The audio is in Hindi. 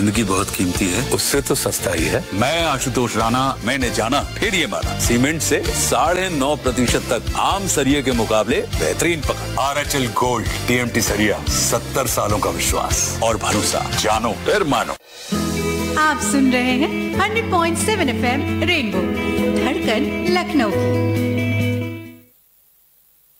जिंदगी बहुत कीमती है, उससे तो सस्ता ही है। मैं आशुतोष राणा, मैंने जाना फिर ये माना, सीमेंट से 9.5% तक आम सरिये के मुकाबले बेहतरीन पकड़। आरएचएल गोल्ड टीएमटी सरिया, 70 सालों का विश्वास और भरोसा, जानो फिर मानो। आप सुन रहे हैं 100.7 FM रेनबो, धड़कन लखनऊ की।